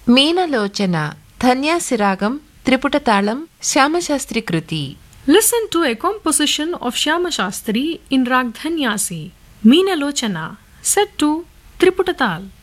మీనలోచన ధన్యాసి రాగం త్రిపుట తాళం శ్యామశాస్త్రి కృతి. Listen to a composition of Shyama Shastri in Rag Dhanyasi, Meenalochana, set to Triputatal.